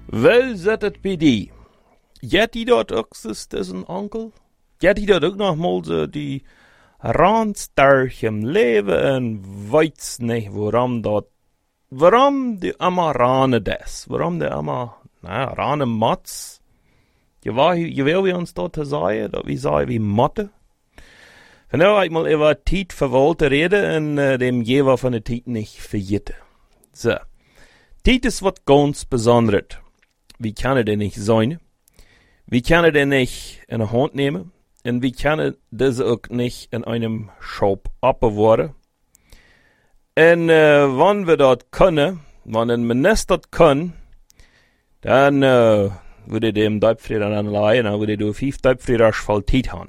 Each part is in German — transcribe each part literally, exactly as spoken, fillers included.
Wel zet het bij die. Jet die dat ook is een onkel? Jet die dat ook nog mal zo die randsterchem leven en weet niet waarom dat, waarom die allemaal rane des, waarom die allemaal, nou rane mats. Je, weet, je wil wie ons dat te zeggen, dat we zeggen wie matte. Van nou ik mal over tijd verwolten reden en uh, dem jewer van de tijd niet vergeten. Zo. Tijd is wat ganz Besonderes. We kunnen den niet zijn. We kunnen den niet in de hand nemen. En we kunnen deze ook niet in einem Shop abbewahren. En uh, wanneer we dat kunnen, wanneer een minister dat kan, dan uh, würde dem Duipfrieder anleihen, dan würde du vijf Duipfrieders voll tijd haben.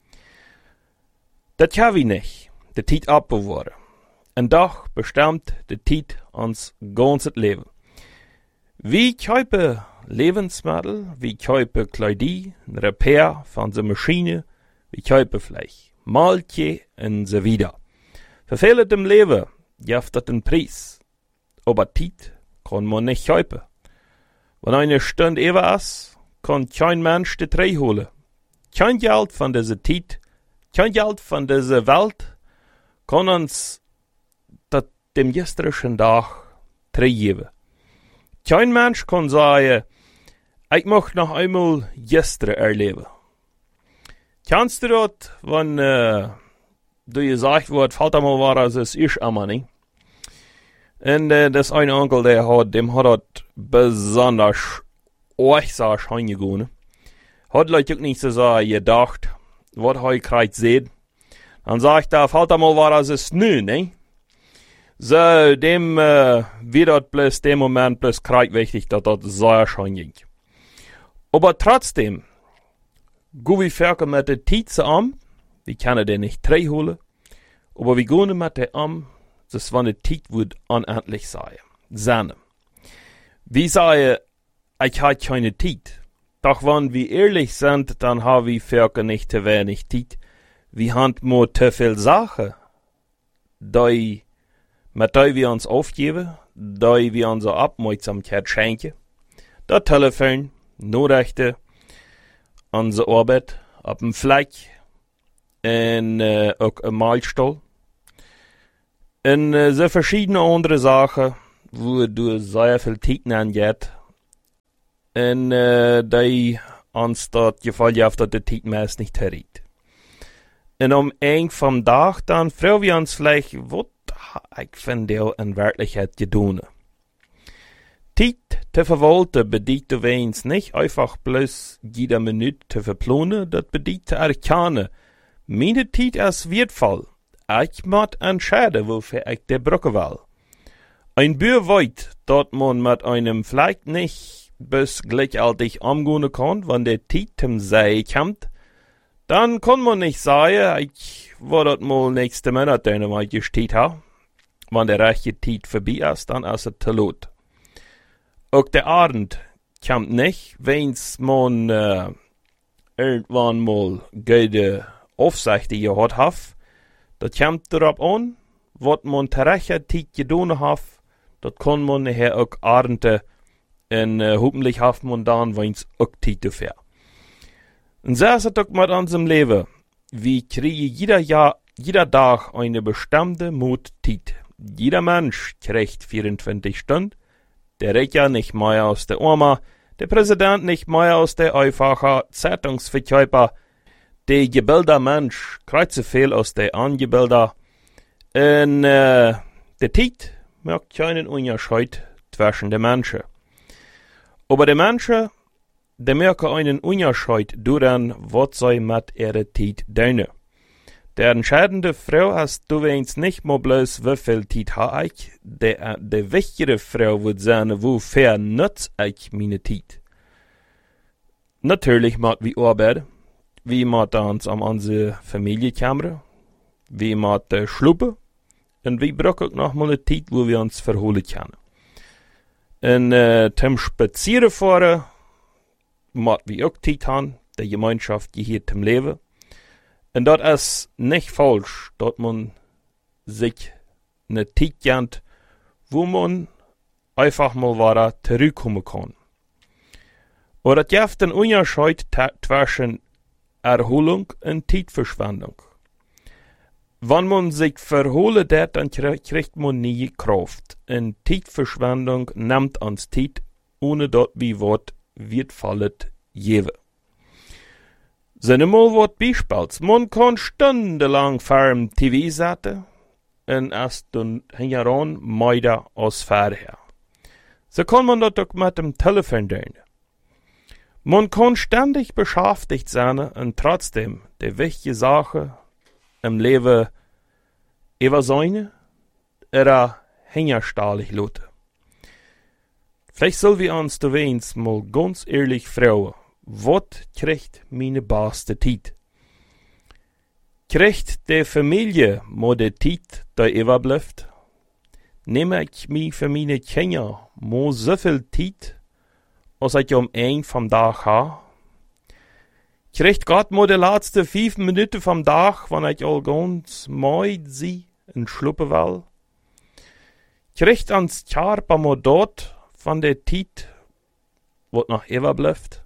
Dat gaan we niet, de tijd abbewahren. En dag bestemmt de tijd ons ganze leven. We kopen Lebensmittel, we kopen kledij, repair van de machine, we kopen vlees, maaltje en zo wieder. Voor het im leven geeft dat een prijs. Aber tijd kan man niet kopen. Wanneer eine Stunde even is, kan kein Mensch de trei holen. Kein Geld van deze tijd, kein Geld van deze Welt, kan ons dat dem gestrigen dag trei geven. Kein Mensch kann sagen, ich möchte noch einmal gestern erleben. Kannst du das, wenn äh, du gesagt wird, fällt einmal war, als es ist einmal nicht. Und äh, das eine Onkel, der hat, dem hat das besonders äußerst hingegangen. Hat Leute auch nicht so sagen, gedacht, was er gerade sieht. Dann sagt er, fällt einmal war, als es nü, ne? So, dem äh, wird das bloß dem Moment bloß kreid wichtig, dass das sehr schön ging. Aber trotzdem, gehen wir fertig mit der Tietze an, wir können den nicht drei holen, aber wir gehen mit der an, das wann der Tiet wird unendlich sein. Seine. Wir sagen, ich habe keine Tiet. Doch wenn wir ehrlich sind, dann haben wir fertig nicht zu wenig Tiet. Wir haben nur zu viel Sachen, die met die we ons aufgeben, die we onze Aufmerksamkeit schenken. Dat Telefon, Nachrichten, onze Arbeit, op een Fleck, en uh, ook een Mahlstall. En uh, so verschiedene andere Sachen, wo du sehr viel Zeit angeht. En uh, die ons dat geval heeft dat de tijd meest niet herriet. En om een van dag dan vragen we ons vielleicht, wat ik vind deel in werkelijkheid gedaan. Tijd te verwalten bedeutet du wens nicht einfach bloß jede Minute te verplanen, dat bedeutet te erkennen. Meine Tijd is wertvoll. Ich moet entscheiden, wofür ich de Brücke will. Ein Bür weet, dat man mit einem vielleicht nicht bis gleichaltig umgehen kann, wenn der Tijd zum Sei kommt, dann kann man nicht sagen, ich war dat mal nächste Monat deine mal gesteht ha. Wenn der rechte Tijd vorbei ist, dann ist es zu laut. Auch der Abend kommt nicht, wenn's man äh, irgendwann mal gute Aufsichten gehabt hat. Das kommt darauf an, was man zur rechten Tijd getan hat. Das kann man nachher auch Abende und äh, hoffentlich hat man dann, wenn's auch Tijd dafür. Und so ist es auch mit unserem Leben. Wir kriegen jeder Jahr, jeder Tag eine bestimmte Mut-Tijd. Jeder Mensch kriegt vierundzwanzig Stunden. Der Richter nicht mehr aus der Oma, der Präsident nicht mehr aus der einfachen Zeitungsverkäufer, der gebildete Mensch kriegt so viel aus der Angebilder. Und äh, der Tijd macht keinen Unterschied zwischen den Menschen. Aber die Menschen, die merken einen Unterschied daran, was sie mit ihrer Tijd tun. Der entscheidende Frau ist du weinst nicht mal bloß, wie viel Tijd habe ich. Der, der wichtigere Frau wird sein, wofür nutze ich meine Tijd. Natürlich macht wir Arbeit. Wir machen uns an unsere Familie kümmern. Wir machen Schluppen. Und wir brauchen auch noch mal eine Tijd, wo wir uns verholen können. Und äh, zum Spazieren fahren, machen wir auch Tijd haben. Die Gemeinschaft gehört zum Leben. Und das ist nicht falsch, dass man sich eine Zeit kennt, wo man einfach mal wieder zurückkommen kann. Oder het heeft een onderscheid zwischen Erholung und Tijdverschwendung. Wenn man sich verholen dat, dann kriegt man nie Kraft. Und Tijdverschwendung nimmt uns Tijd, ohne dat wie wat wertvolles geben. Sind mal wat Beispiels. Man kann stundenlang vorm T V sitzen und erst dann hingeran meiden als vorher. So kann man das auch mit dem Telefon tun. Man kann ständig beschäftigt sein und trotzdem die wichtige Sache im Leben übersehen oder hingerstallig lassen. Vielleicht sollen wir uns da wenigstens mal ganz ehrlich fragen, was kriegt meine beste Zeit? Kriegt die Familie mal die Zeit, die überbleibt? Nehme ich mir für meine Kinder mal so viel Zeit, als ich um ein vom Tag habe? Kriegt Gott mal die letzten fünf Minuten vom Tag, wenn ich all ganz müde sie und schluppen will? Kriegt uns Körper mal dort von der Zeit, was noch überbleibt?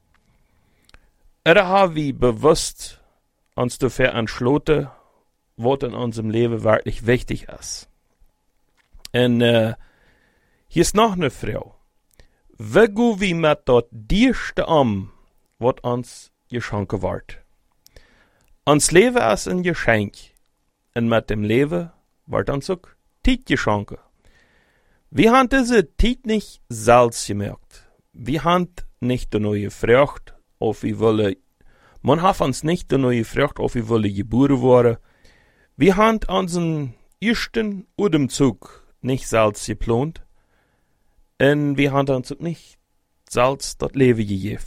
Oder haben wir bewusst uns dafür entschlossen, was in unserem Leben wirklich wichtig ist? Und äh, hier ist noch eine Frau. Wie gehen wir mit dort Dierste um, was uns geschenkt wird? Uns Leben ist ein Geschenk. Und mit dem Leben wird uns auch Zeit geschenkt. Wir haben diese Zeit nicht selbst gemerkt. Wir haben nicht die neue Frucht, auf wir wollen, man hat uns nicht die neue Frucht, auf wir wollen geboren worden. Wir haben unseren ersten Atemzug nicht selbst geplant. Und wir haben uns auch nicht selbst das Leben gegeben.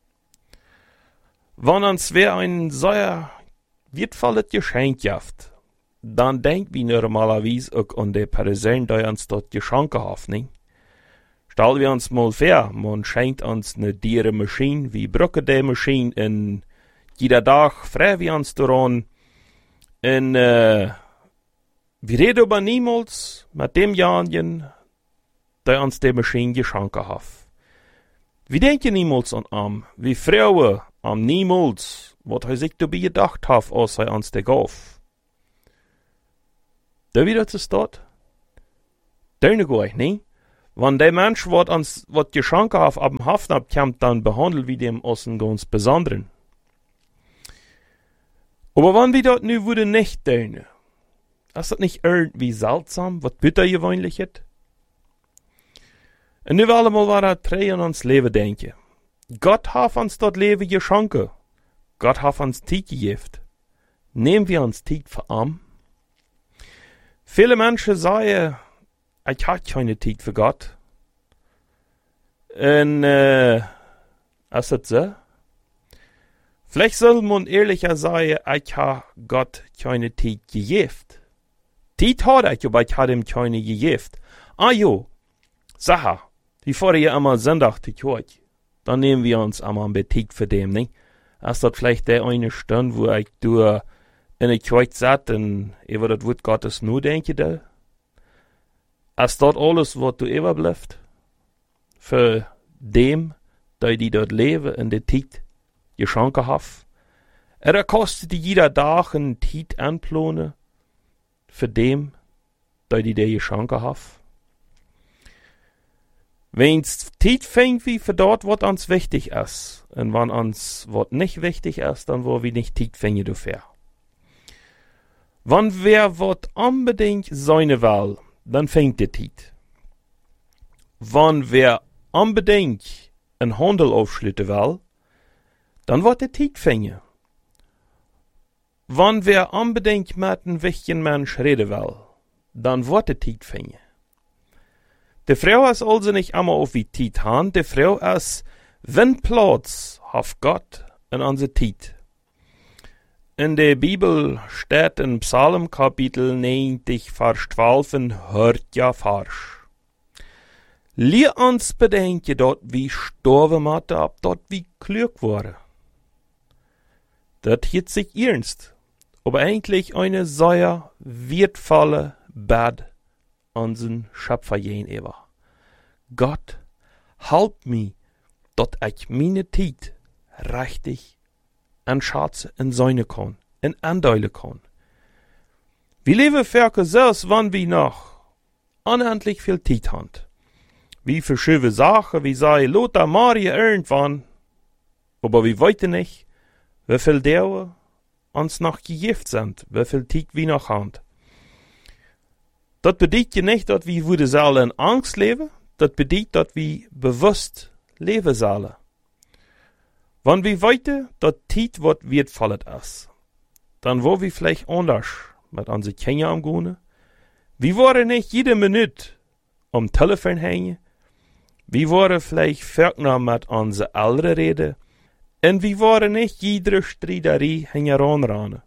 Wenn uns wer ein sehr wertvolles Geschenk gibt, dann denken wir normalerweise auch an die Person, die uns das Geschenk hat, nicht? Stellen wir uns mal vor, man schenkt uns eine teure Maschine, wir brauchen die Maschine und jeder Tag freuen wir uns daran. Und äh, wir reden aber niemals mit dem Janjen, der uns die Maschine geschenkt hat. Wir denken niemals an ihn. Wir Frauen an niemals, was er sich dabei gedacht hat, als er uns die gaf. Da wieder zu dort? Deine gleich, ne? Wenn der Mensch, was uns, was geschenkt hat, ab dem Hafen abkommt, dann behandelt wir dem als einen ganz Besonderen. Aber wenn wir dort nu würde nicht tun, ist das nicht irgendwie seltsam, was bitter gewöhnlich ist? Und nu wollen wir mal drei an uns Leben denken. Gott hat uns das Leben geschenkt. Gott hat uns Zeit gegeben. Nehmen wir uns Zeit für ihn? Viele Menschen sagen, ich habe keine Zeit für Gott. Und, äh, ist das so? Vielleicht soll man ehrlicher sagen, ich habe Gott keine Zeit gegeben. Zeit hat ich, aber ich habe ihm keine gegeben. Ah jo, Sache, die vorher einmal Sonntag gehört. Dann nehmen wir uns einmal ein Betig für dem, nicht? Ist das vielleicht der eine Stunde, wo ich durch in der Kirche satt und über das Wort Gottes nur denke da? Ist das alles, was du überbleibt? Für dem, der die dort leben in der Zeit geschenkt hat? Oder kostet jeder Tag eine Zeit anplanen für dem, der die der geschenkt hat? Wenn's Zeit fängt wie für dort, was uns wichtig ist, und wenn uns was nicht wichtig ist, dann wo wir nicht Zeit fängen dafür. Wenn wer was unbedingt seine will, dann fängt die Zeit. Wenn wer unbedingt einen Handel aufschlitten will, dann wird die Zeit fängen. Wenn wer unbedingt mit einem wichtigen Mensch reden will, dann wird die Zeit fängen. Die Frau ist also nicht immer auf wie Zeit haben, die Frau ist, wenn Platz auf Gott in unsere Zeit. In der Bibel steht in Psalm Kapitel neunzig, Vers zwölf, hört ja falsch. Lehr uns bedenken dort, wie sterben matte, ab dort wie klug waren. Das hielt sich ernst, aber eigentlich eine sehr wertvolle Bad unseren Schöpfer gegenüber. Gott, help mich, dat ik mijn tijd richtig aanschätzen en zijn kan en aandelen kan. We leven verke zelfs wanneer we nog unendlich veel tijd hebben. We verschuiven Sachen, we sagen, Lothar Marie irgendwann, aber wir weten nicht, wie viel Dauer uns noch gegift sind, wie viel Zeit wir noch haben. Das bedeutet ja nicht, dass wir würden sollen in Angst leben, das bedeutet, dass wir bewusst leben sollen. Wenn wir weten, dass Zeit was wertvolles ist, dann wollen wir vielleicht anders mit unseren Kindern umgehen. Wir wollen nicht jede Minute am Telefon hängen. Wir wollen vielleicht verknüpft mit unseren Eltern reden. Und wir wollen nicht jede Streiterie hängen ranrennen.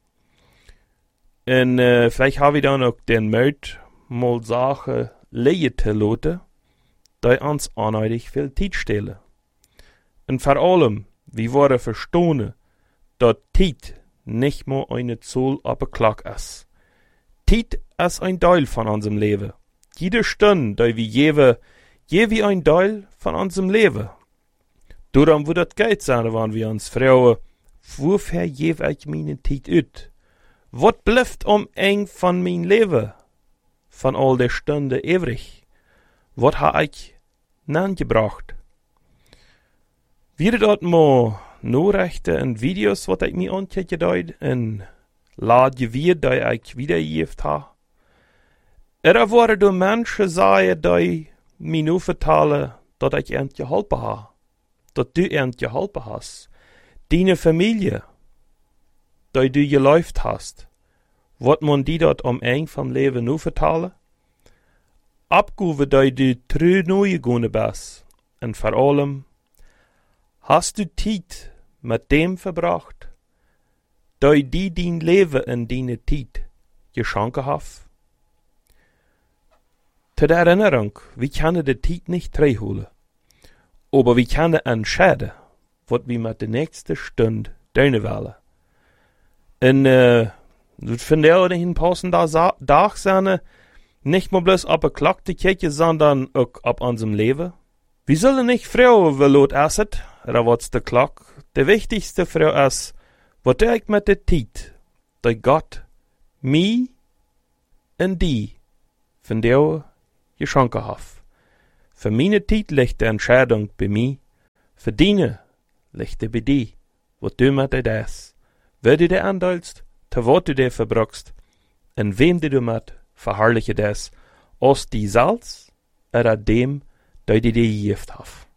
Und äh, vielleicht haben wir dann auch den Mut, mal Sachen leiden zu lassen, die uns unnötig viel Zeit stehlen. Und vor allem, wir wollen verstehen, dass Zeit nicht mehr eine Zahl auf der Glocke ist. Zeit ist ein Teil von unserem Leben. Jede Stunde, die wir geben, geben wir ein Teil von unserem Leben. Darum wird das Geld sein, wenn wir uns fragen, wofür gebe ich meine Zeit aus? Was bleibt um eng von mein Leben? Von all der Stunden übrig? Was habe ich nangebracht? Wir dort mal Nachrichten und Videos, was ich mir ankicke deut, und lade wir, die ich wiedergegeben habe. Er waren da Menschen sagen, die mir nur vertellen, dass ich ihnen geholfen habe. Dass du ihnen geholfen hast. Deine Familie, die du geläuft hast. Was man die dort um eng vom Leben nur vertellen? Abgaben, die du treu neu gegangen bist. Und vor allem, hast du Zeit mit dem verbracht, die die dein Leben in deine Zeit geschenkt haben? Zur Erinnerung, wir können die Zeit nicht zurückholen. Aber wir können entscheiden, was wir mit der nächsten Stunde tun wollen. Und, äh, das finde ich auch nicht ein passender Tag sein, nicht nur bloß auf eine Klocke kijken, sondern auch auf unserem Leben. Wir sollen nicht fragen, wie laut es ist, oder was die Klocke. Die wichtigste Frage ist, was tue ich mit der Zeit, die Gott mir und die von dir geschenkt hat. Für meine Zeit liegt die Entscheidung bei mir, für deine liegt die bei dir, was du mit dir das, wer du dir anteilst, zu was du dir verbrauchst, und wem du mit verherrliche das, aus die Salz oder dem, der dir gegeben hat.